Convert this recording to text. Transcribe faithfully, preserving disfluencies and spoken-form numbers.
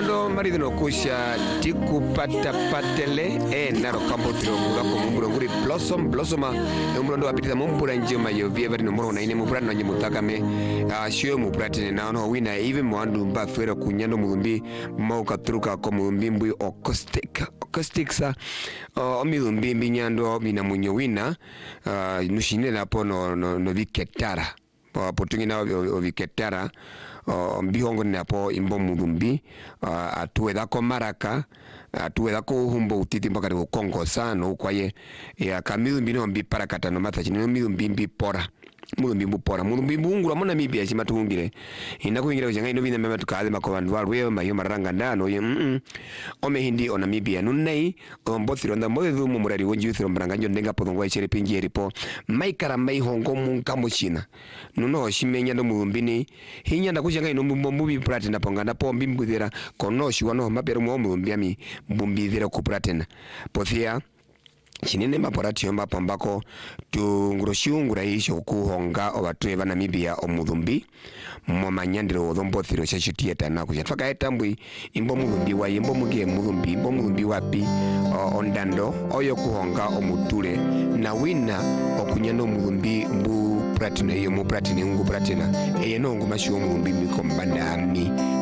Mulondo marido kusha tikupata patele e naro kambo tiro mulako mumburo nguri blossom blossoma mulondo apitiza mumbura njema yo vieveri no muro na ine mubura no nyimutakame ashio mubratine na no wina even mwandu mba fero kunyando mulumbi mauka truka ko mulumbi mbu acoustic acoustic sa o mulumbi mbinyando bina munyo wina nushine lapo no no, no viketara po tungina o viketara Uh, mbihongo napo imbo mulumbi uh, atuweda ko maraka atuweda ko humbo utiti mpaka ko Kongo sano kwaye ya kamilumbi no mbi parakata no mata chino milumbi mbi pora mulumbi mbu pora mulumbi mbungura mona mibia chima tuungire ina kuingira ujanga ino bina mema tukale makobandu walwe mayo maranga ndano ye mm ome hindi ona mibia nunei ombothiro nda modhu mu murari wonji uthiro mbranga njo ndenga podongwa chere pingi eripo maikara mai hongo munka muchina nuno shimenya ndo mulumbini hinya nda kujanga ino mubi pratina pongana pombi mbudira konoshi wano mapero mu mulumbiami mbumbidira ku pratina pothia chinene maporati yomba pambako tunguroshungura isho kuhonga obatwe ba Namibia omudumbi mu manyandiro odhombothiro chachutieta na kuchatfaka etambwi imbo mudumbi wa imbo mugie mudumbi imbo mudumbi wapi uh, ondando oyo kuhonga omutule na wina okunyano mudumbi mbu pratina yo mu pratina ngu pratina eye no ngu mashu mudumbi mikombanda mi